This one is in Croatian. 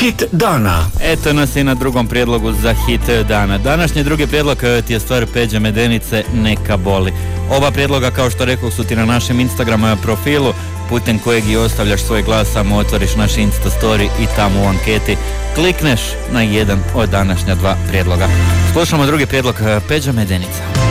Hit dana. Eto nas i na drugom prijedlogu za hit dana. Današnji drugi prijedlog ti je stvar Peđe Medenice, Neka boli. Oba prijedloga, kao što rekao, su ti na našem Instagram profilu, putem kojeg i ostavljaš svoj glas, samo otvoriš naš Insta story i tamo u anketi klikneš na jedan od današnja dva prijedloga. Slušamo drugi prijedlog Peđa Medenica.